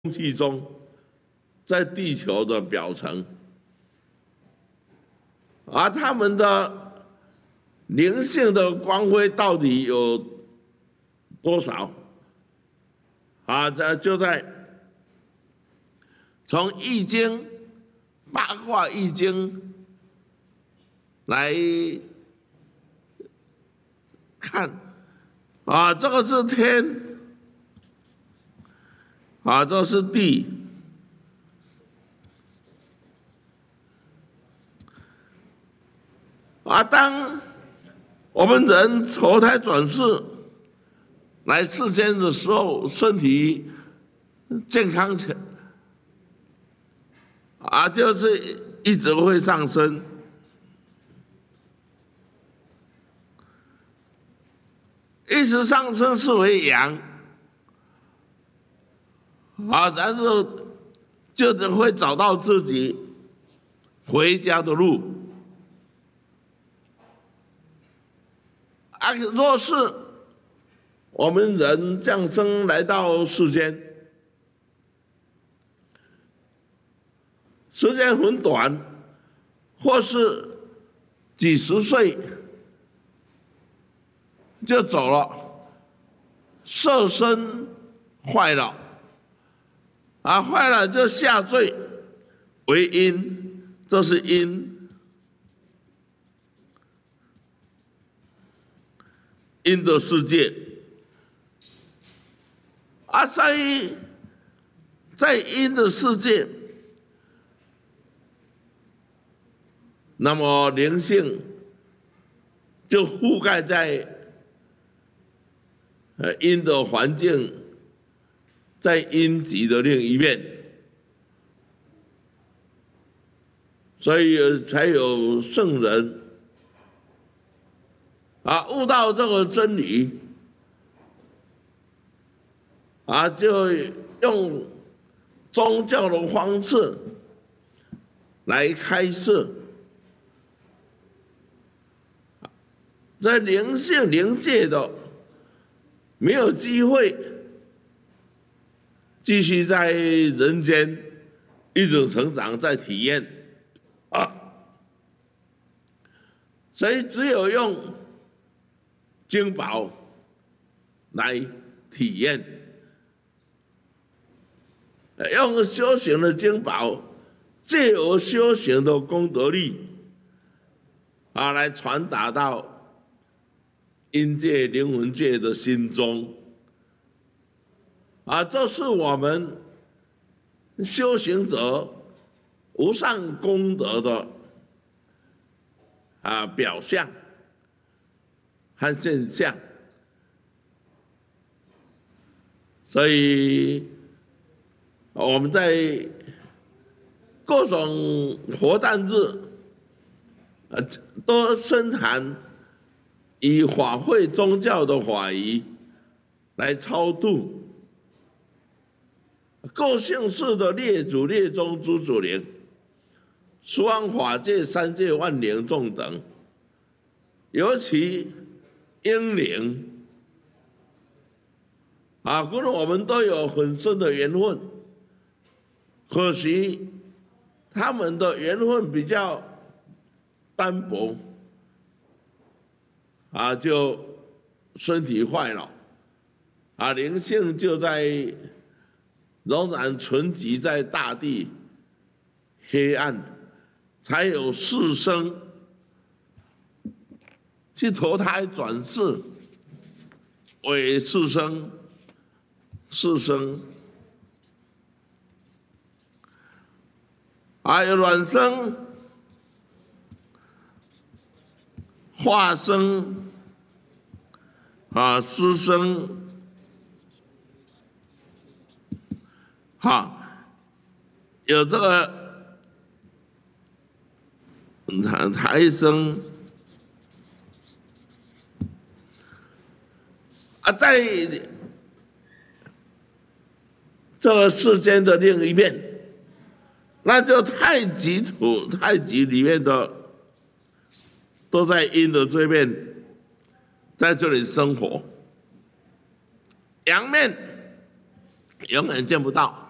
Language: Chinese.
空气中，在地球的表层，而它们的灵性的光辉到底有多少？这就在从《易经》八卦《易经》来看，这个是天，这是地，当我们人投胎转世来世间的时候，身体健康起来，就是一直会上升。一直上升是为阳，然后就是会找到自己回家的路。若是我们人降生来到世间，时间很短，或是几十岁就走了，色身坏了，坏了就下坠为阴，这是阴。阴的世界，在阴的世界，那么灵性就覆盖在阴的环境，在阴极的另一面，所以才有圣人悟到这个真理，就用宗教的方式来开示，在灵性灵界的没有机会继续在人间一直成长，在体验所以只有用经宝来体验，用修行的经宝，借由修行的功德力来传达到阴界灵魂界的心中，这是我们修行者无上功德的表象和现象。所以我们在各种活诞日都深谈以法会宗教的法仪来超度各姓氏的列祖列宗诸祖灵，十方法界三界万灵众等，尤其英灵跟我们都有很深的缘分，可惜他们的缘分比较单薄，就身体坏了，灵性就在仍然存积在大地黑暗，才有世生去投胎转世为世生。有卵生、化生、湿生，有这个胎生，在这个世间的另一面，那就太极土，太极里面的都在阴的这面，在这里生活。阳面永远见不到，